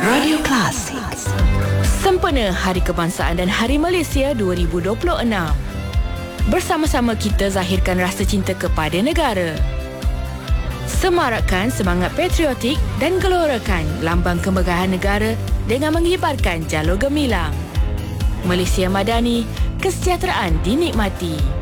Radio Klasik. Sempena Hari Kebangsaan dan Hari Malaysia 2026. Bersama-sama kita zahirkan rasa cinta kepada negara. Semarakkan semangat patriotik dan gelorakan lambang kemegahan negara dengan mengibarkan jalur gemilang. Malaysia Madani, kesejahteraan dinikmati.